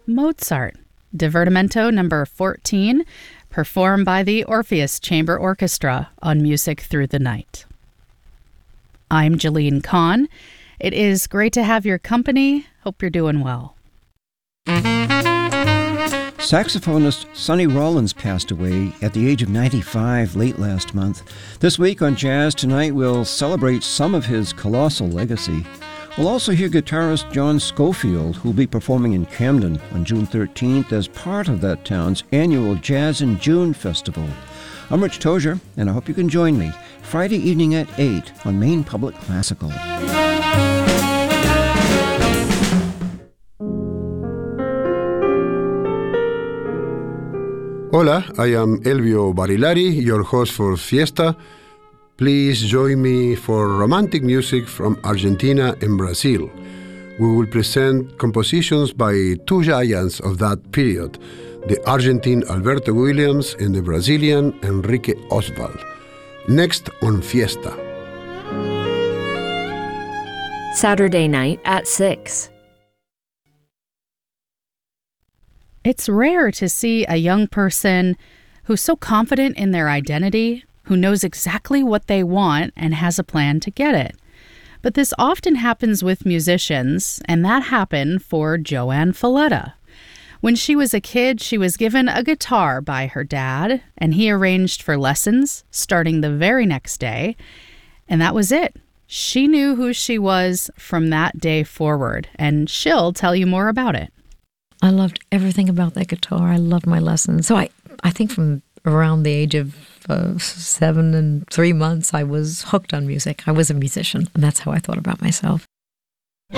Mozart, Divertimento number 14, performed by the Orpheus Chamber Orchestra on Music Through the Night. I'm Jalene Kahn. It is great to have your company. Hope you're doing well. Saxophonist Sonny Rollins passed away at the age of 95 late last month. This week on Jazz Tonight, we'll celebrate some of his colossal legacy. We'll also hear guitarist John Scofield, who will be performing in Camden on June 13th as part of that town's annual Jazz in June festival. I'm Rich Tozier, and I hope you can join me Friday evening at 8 on Maine Public Classical. Hola, I am Elvio Barilari, your host for Fiesta. Please join me for romantic music from Argentina and Brazil. We will present compositions by two giants of that period, the Argentine Alberto Williams and the Brazilian Enrique Oswald. Next on Fiesta. Saturday night at 6. It's rare to see a young person who's so confident in their identity, who knows exactly what they want and has a plan to get it. But this often happens with musicians, and that happened for Joanne Falletta. When she was a kid, she was given a guitar by her dad, and he arranged for lessons starting the very next day, and that was it. She knew who she was from that day forward, and she'll tell you more about it. I loved everything about that guitar. I loved my lessons. So I think from around the age of 7 and 3 months, I was hooked on music. I was a musician, and that's how I thought about myself.